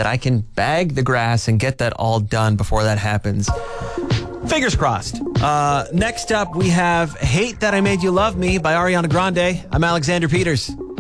that I can bag the grass and get that all done before that happens. Fingers crossed. Next up, we have Hate That I Made You Love Me by Ariana Grande. I'm Alexander Peters.